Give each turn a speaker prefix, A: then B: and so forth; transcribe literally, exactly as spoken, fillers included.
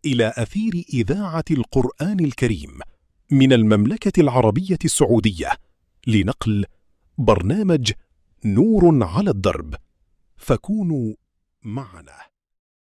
A: إلى أثير إذاعة القرآن الكريم من المملكة العربية السعودية لنقل برنامج نور على الدرب، فكونوا معنا.